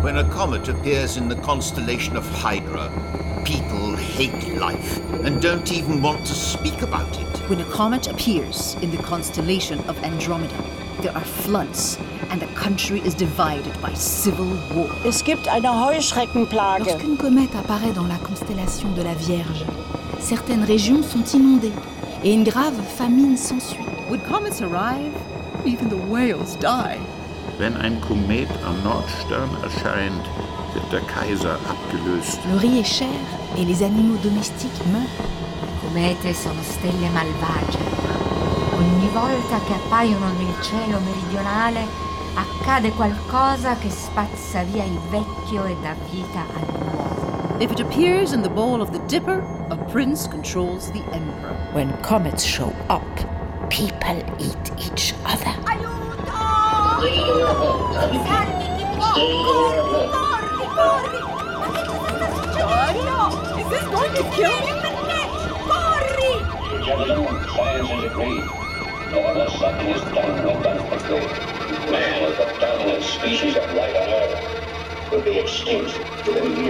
When a comet appears in the constellation of Hydra, people hate life and don't even want to speak about it. When a comet appears in the constellation of Andromeda, there are floods and the country is divided by civil war. Es gibt eine Heuschreckenplage. Lorsqu'une comète apparaît dans la constellation de la Vierge, certaines régions sont inondées et une grave famine s'ensuit. When comets arrive, even the whales die. Wenn ein Komet am Nordstern erscheint, wird der Kaiser abgelöst. Le riz est cher et les animaux domestiques meurent. Comete sono stelle malvagie. Ogni volta che appaiono nel cielo meridionale accade qualcosa che spazza via il vecchio e dà vita al nuovo. If it appears in the bowl of the Dipper, a prince controls the emperor. When comets show up, people eat each other. Is this going to kill me? Gentlemen, science is agreed. No one has something is done and done quickly. Man is the dominant species of life on Earth. Will be extinct within years.